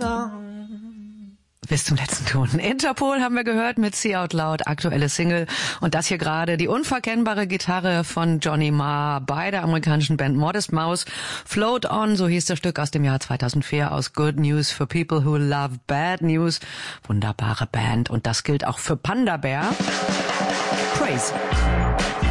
Bis zum letzten Ton. Interpol haben wir gehört mit See Out Loud, aktuelle Single. Und das hier gerade die unverkennbare Gitarre von Johnny Marr bei der amerikanischen Band Modest Mouse. Float On, so hieß das Stück aus dem Jahr 2004 aus Good News for People Who Love Bad News. Wunderbare Band. Und das gilt auch für Panda Bear. Crazy.